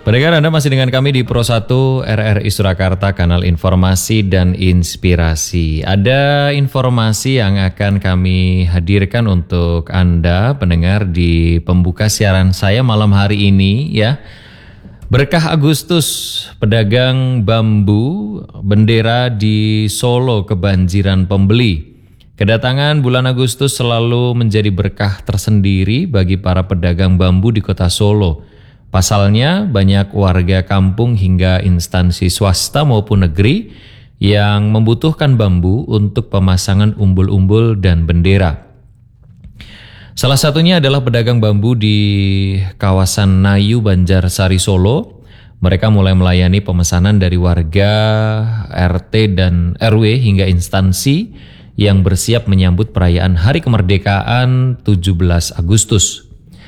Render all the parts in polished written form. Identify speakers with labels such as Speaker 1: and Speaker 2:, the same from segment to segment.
Speaker 1: Pendengar, Anda masih dengan kami di Pro 1 RRI Surakarta, kanal informasi dan inspirasi. Ada informasi yang akan kami hadirkan untuk Anda pendengar di pembuka siaran saya malam hari ini ya. Berkah Agustus, pedagang bambu bendera di Solo kebanjiran pembeli. Kedatangan bulan Agustus selalu menjadi berkah tersendiri bagi para pedagang bambu di kota Solo. Pasalnya, banyak warga kampung hingga instansi swasta maupun negeri yang membutuhkan bambu untuk pemasangan umbul-umbul dan bendera. Salah satunya adalah pedagang bambu di kawasan Nayu, Banjarsari, Solo. Mereka mulai melayani pemesanan dari warga, RT dan RW hingga instansi yang bersiap menyambut perayaan Hari Kemerdekaan 17 Agustus.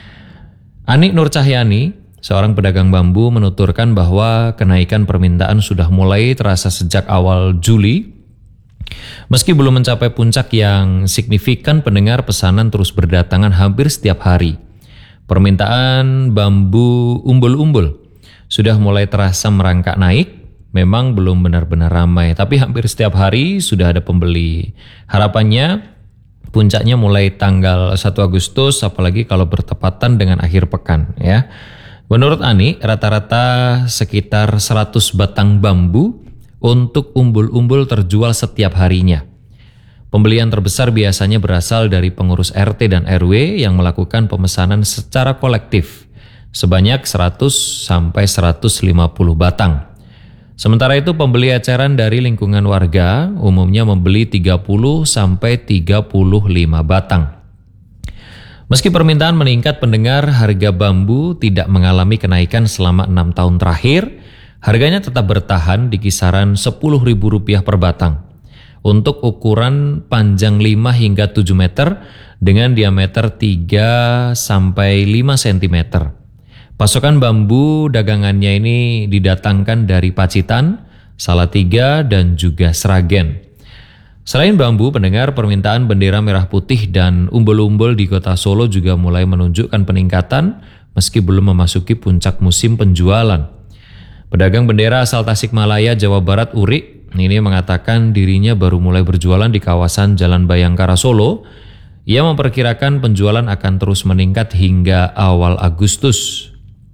Speaker 1: Ani Nur Cahyani, seorang pedagang bambu, menuturkan bahwa kenaikan permintaan sudah mulai terasa sejak awal Juli. Meski belum mencapai puncak yang signifikan, pendengar, pesanan terus berdatangan hampir setiap hari. Permintaan bambu umbul-umbul sudah mulai terasa merangkak naik. Memang belum benar-benar ramai, tapi hampir setiap hari sudah ada pembeli. Harapannya puncaknya mulai tanggal 1 Agustus, apalagi kalau bertepatan dengan akhir pekan ya. Menurut Ani, rata-rata sekitar 100 batang bambu untuk umbul-umbul terjual setiap harinya. Pembelian terbesar biasanya berasal dari pengurus RT dan RW yang melakukan pemesanan secara kolektif sebanyak 100 sampai 150 batang. Sementara itu pembeli eceran dari lingkungan warga umumnya membeli 30 sampai 35 batang. Meski permintaan meningkat, pendengar, harga bambu tidak mengalami kenaikan selama 6 tahun terakhir. Harganya tetap bertahan di kisaran Rp10.000 per batang. Untuk ukuran panjang 5 hingga 7 meter dengan diameter 3 sampai 5 cm. Pasokan bambu dagangannya ini didatangkan dari Pacitan, Salatiga, dan juga Sragen. Selain bambu, pendengar, permintaan bendera merah putih dan umbul-umbul di kota Solo juga mulai menunjukkan peningkatan meski belum memasuki puncak musim penjualan. Pedagang bendera asal Tasikmalaya, Jawa Barat, Uri, ini mengatakan dirinya baru mulai berjualan di kawasan Jalan Bayangkara, Solo. Ia memperkirakan penjualan akan terus meningkat hingga awal Agustus.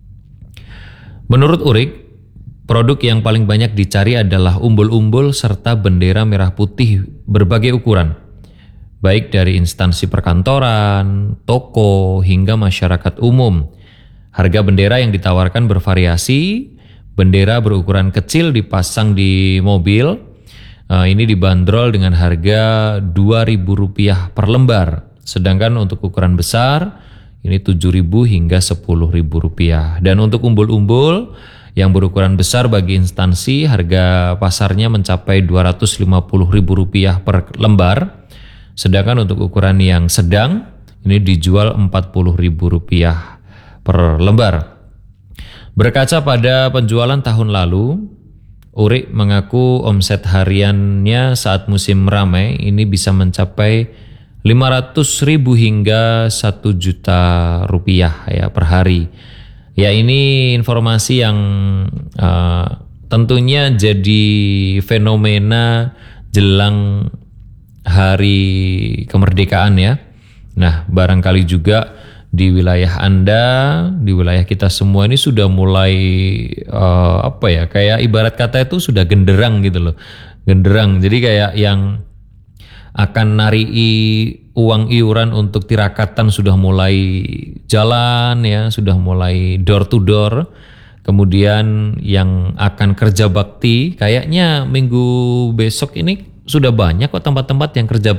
Speaker 1: Menurut Urik, produk yang paling banyak dicari adalah umbul-umbul serta bendera merah putih berbagai ukuran, baik dari instansi perkantoran, toko, hingga masyarakat umum. Harga bendera yang ditawarkan bervariasi. Bendera berukuran kecil dipasang di mobil, ini dibanderol dengan harga Rp2.000 per lembar. Sedangkan untuk ukuran besar, ini Rp7.000 hingga Rp10.000. Dan untuk umbul-umbul yang berukuran besar bagi instansi, harga pasarnya mencapai Rp250.000 per lembar. Sedangkan untuk ukuran yang sedang, ini dijual Rp40.000 per lembar. Berkaca pada penjualan tahun lalu, Uri mengaku omset hariannya saat musim ramai ini bisa mencapai Rp500.000 hingga Rp1.000.000 ya per hari. Ya, ini informasi yang tentunya jadi fenomena jelang Hari Kemerdekaan ya. Nah, barangkali juga di wilayah Anda, di wilayah kita semua ini sudah mulai kayak ibarat kata itu sudah genderang gitu loh. Genderang. Jadi kayak yang akan narii uang iuran untuk tirakatan sudah mulai jalan ya, sudah mulai door to door. Kemudian yang akan kerja bakti kayaknya minggu besok ini sudah banyak kok tempat-tempat yang kerja